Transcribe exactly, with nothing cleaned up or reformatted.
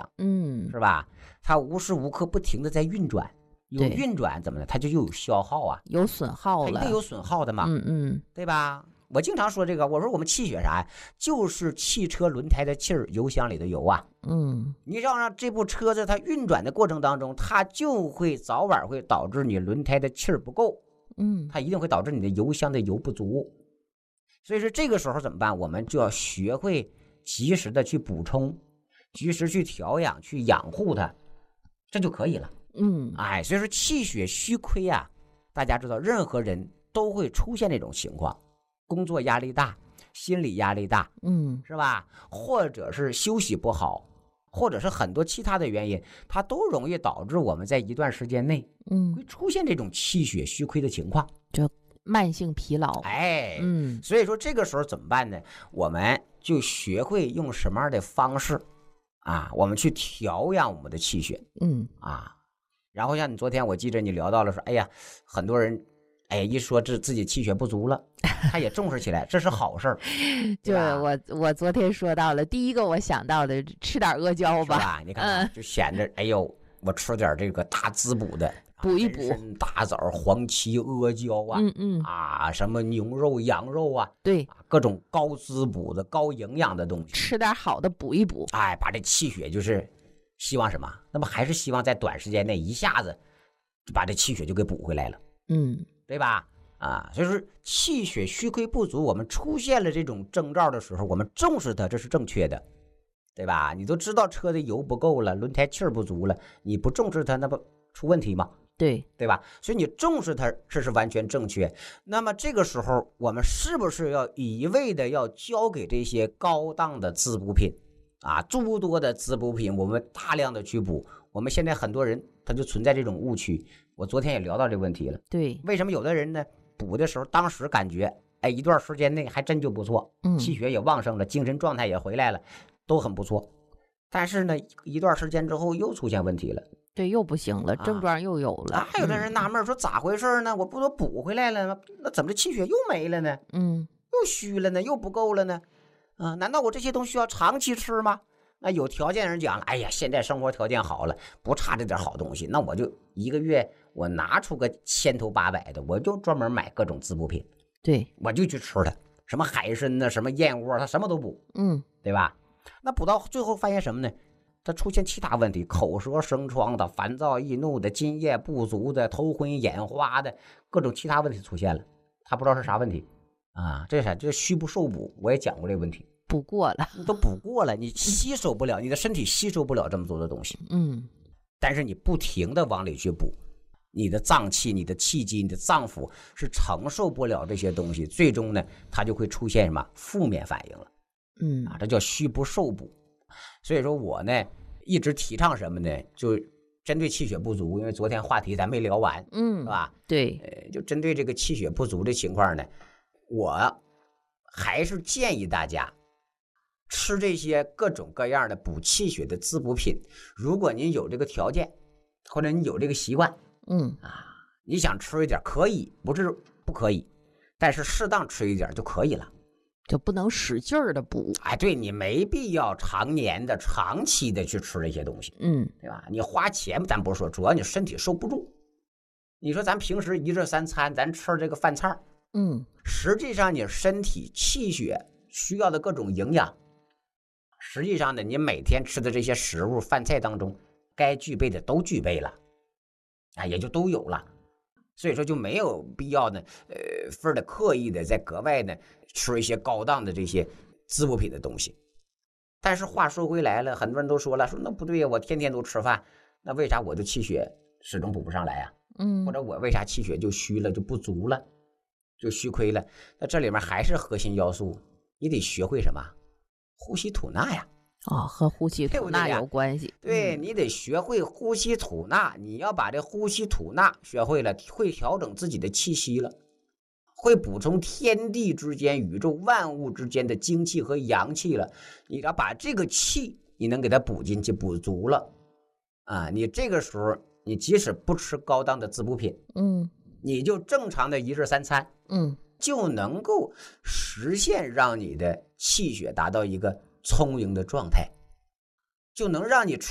样， 嗯， 是吧？它无时无刻不停的在运转，有运转怎么的，它就又有消耗啊， 有损耗了， 它一定有损耗的嘛， 嗯嗯， 对吧？我经常说这个，我说我们气血啥呀？就是汽车轮胎的气儿，油箱里的油啊。 嗯， 你要让这部车子它运转的过程当中，它就会早晚会导致你轮胎的气儿不够， 嗯， 它一定会导致你的油箱的油不足。所以说这个时候怎么办？我们就要学会及时的去补充，及时去调养，去养护它，这就可以了。 嗯， 哎，所以说气血虚亏啊，大家知道，任何人都会出现这种情况，工作压力大，心理压力大， 嗯， 是吧？或者是休息不好，或者是很多其他的原因，它都容易导致我们在一段时间内， 嗯， 会出现这种气血虚亏的情况， 就慢性疲劳， 哎， 嗯， 所以说这个时候怎么办呢？我们就学会用什么样的方式啊，我们去调养我们的气血， 嗯啊。然后像你昨天我记着你聊到了说，哎呀，很多人哎一说这自己气血不足了，他也重视起来，这是好事儿。 就我我昨天说到了，第一个我想到的吃点阿胶吧， 吧你看看、嗯、就显着哎呦，我吃点这个大滋补的， 补一补， 大枣、黄芪、阿胶啊， 嗯嗯啊，什么牛肉、羊肉啊， 对， 各种高滋补的、高营养的东西， 吃点好的补一补， 哎，把这气血就是希望什么？那么还是希望在短时间内一下子就把这气血就给补回来了， 嗯， 对吧？啊，所以说气血虚亏不足，我们出现了这种征兆的时候，我们重视它，这是正确的，对吧？你都知道车的油不够了，轮胎气儿不足了，你不重视它，那不出问题吗？ 对， 对吧？所以你重视它，这是完全正确。那么这个时候，我们是不是要一味的要交给这些高档的滋补品啊？诸多的滋补品，我们大量的去补。我们现在很多人他就存在这种误区。我昨天也聊到这个问题了。 对， 为什么有的人呢？补的时候，当时感觉，哎，一段时间内还真就不错， 嗯， 气血也旺盛了，精神状态也回来了，都很不错。但是呢，一段时间之后又出现问题了， 对，又不行了，症状又有了。 还、啊、有的人纳闷说，咋回事呢？我不都补回来了吗？那怎么这气血又没了呢？ 嗯， 又虚了呢？又不够了呢？啊，难道我这些东西要长期吃吗？那有条件的人讲了，哎呀，现在生活条件好了，不差这点好东西，那我就一个月我拿出个千头八百的，我就专门买各种滋补品， 对， 我就去吃它，什么海参呢，什么燕窝，它什么都补， 嗯， 对吧？那补到最后发现什么呢？它出现其他问题，口舌生疮的、烦躁易怒的、津液不足的、头昏眼花的，各种其他问题出现了，他不知道是啥问题啊？这啥？这虚不受补，我也讲过这个问题。 补过了， 你都补过了，你吸收不了，你的身体吸收不了这么多的东西。 嗯， 但是你不停的往里去补，你的脏器、你的气机、你的脏腑是承受不了这些东西，最终呢，它就会出现什么负面反应了。 嗯啊，这叫虚不受补。所以说我呢一直提倡什么呢？就针对气血不足，因为昨天话题咱没聊完， 嗯， 是吧？ 对， 呃，就针对这个气血不足的情况呢，我还是建议大家吃这些各种各样的补气血的滋补品。如果您有这个条件，或者你有这个习惯， 嗯啊，你想吃一点可以，不是不可以，但是适当吃一点就可以了。 就不能使劲儿的补， 哎，对，你没必要常年的、长期的去吃这些东西， 嗯， 对吧？你花钱咱不说，主要你身体受不住。你说咱平时一日三餐，咱吃这个饭菜， 嗯， 实际上你身体气血需要的各种营养，实际上呢，你每天吃的这些食物饭菜当中，该具备的都具备了，啊，也就都有了。所以说就没有必要呢，呃，非得刻意的在格外呢吃一些高档的这些滋补品的东西。但是话说回来了，很多人都说了，说那不对呀，我天天都吃饭，那为啥我的气血始终补不上来啊？ 嗯， 或者我为啥气血就虚了，就不足了，就虚亏了？那这里面还是核心要素，你得学会什么？呼吸吐纳呀。 哦，和呼吸吐纳有关系。 对，你得学会呼吸吐纳，你要把这呼吸吐纳学会了，会调整自己的气息了，会补充天地之间、宇宙万物之间的精气和阳气了。你要把这个气，你能给它补进去、补足了啊！你这个时候，你即使不吃高档的滋补品， 嗯， 你就正常的一日三餐， 嗯， 就能够实现让你的气血达到一个充盈的状态，就能让你